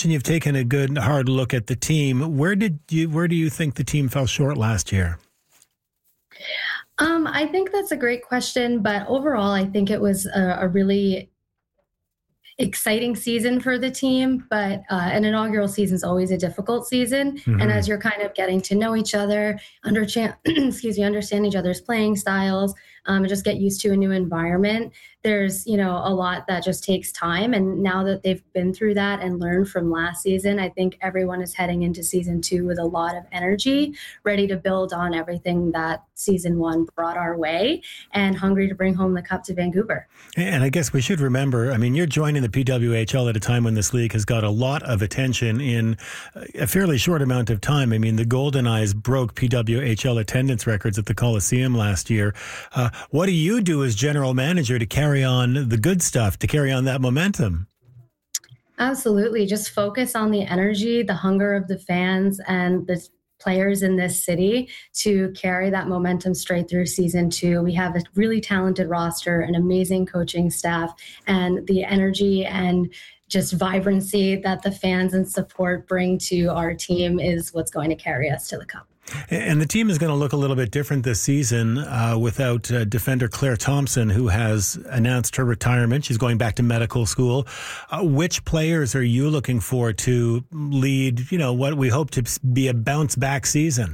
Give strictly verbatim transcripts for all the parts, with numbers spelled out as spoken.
mentioned you've taken a good hard look at the team. Where did you where do you think the team fell short last year? Um, I think that's a great question, but overall, I think it was a, a really exciting season for the team, but uh, an inaugural season is always a difficult season. Mm-hmm. And as you're kind of getting to know each other, under excuse me, understand each other's playing styles, um, and just get used to a new environment, there's, you know, a lot that just takes time. And now that they've been through that and learned from last season, I think everyone is heading into season two with a lot of energy, ready to build on everything that season one brought our way and hungry to bring home the cup to Vancouver. And I guess we should remember, I mean, you're joining the P W H L at a time when this league has got a lot of attention in a fairly short amount of time. I mean, the Golden Eyes broke P W H L attendance records at the Coliseum last year. Uh, what do you do as general manager to carry on the good stuff, to carry on that momentum? Absolutely. Just focus on the energy, the hunger of the fans and the players in this city to carry that momentum straight through season two. We have a really talented roster, an amazing coaching staff, and the energy and just vibrancy that the fans and support bring to our team is what's going to carry us to the cup. And the team is going to look a little bit different this season uh, without uh, defender Claire Thompson, who has announced her retirement. She's going back to medical school. Uh, which players are you looking for to lead, you know, what we hope to be a bounce back season?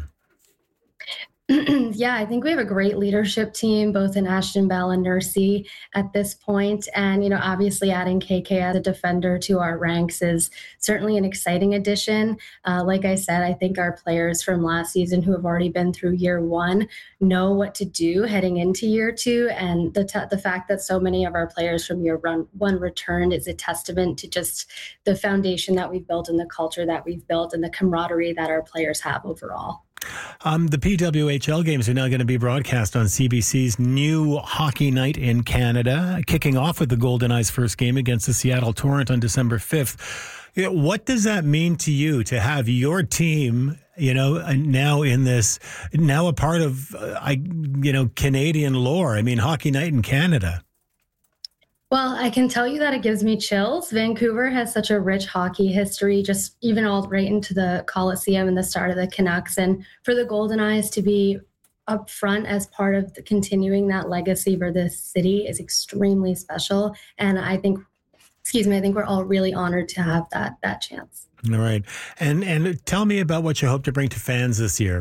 Yeah, I think we have a great leadership team, both in Ashton Bell and Nursey at this point. And, you know, obviously adding K K as a defender to our ranks is certainly an exciting addition. Uh, like I said, I think our players from last season who have already been through year one know what to do heading into year two. And the t- the fact that so many of our players from year run- one returned is a testament to just the foundation that we've built and the culture that we've built and the camaraderie that our players have overall. Um, the P W H L games are now going to be broadcast on C B C's new Hockey Night in Canada, kicking off with the Golden Eyes' first game against the Seattle Torrent on December fifth. You know, what does that mean to you to have your team, you know, now in this, now a part of, uh, I, you know, Canadian lore? I mean, Hockey Night in Canada. Well, I can tell you that it gives me chills. Vancouver has such a rich hockey history, just even all right into the Coliseum and the start of the Canucks. And for the Golden Eyes to be up front as part of the, continuing that legacy for this city is extremely special. And I think, excuse me, I think we're all really honored to have that that chance. All right. And, and tell me about what you hope to bring to fans this year.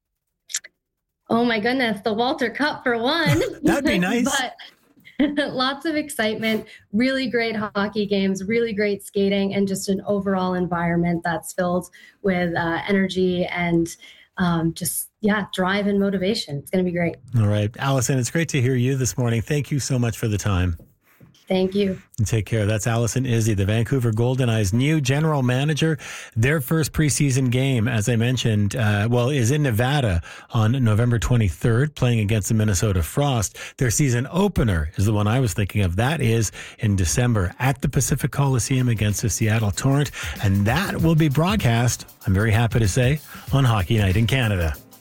Oh, my goodness. The Walter Cup for one. That'd be nice. But lots of excitement, really great hockey games, really great skating, and just an overall environment that's filled with uh, energy and um, just, yeah, drive and motivation. It's going to be great. All right. Allison, it's great to hear you this morning. Thank you so much for the time. Thank you. And take care. That's Allison Izzy, the Vancouver Golden Eyes' new general manager. Their first preseason game, as I mentioned, uh, well, is in Nevada on November twenty-third, playing against the Minnesota Frost. Their season opener is the one I was thinking of. That is in December at the Pacific Coliseum against the Seattle Torrent. And that will be broadcast, I'm very happy to say, on Hockey Night in Canada.